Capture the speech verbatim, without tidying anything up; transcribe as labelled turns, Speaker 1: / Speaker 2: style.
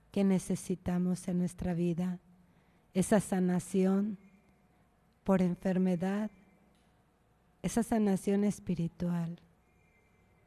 Speaker 1: que necesitamos en nuestra vida, esa sanación por enfermedad, esa sanación espiritual.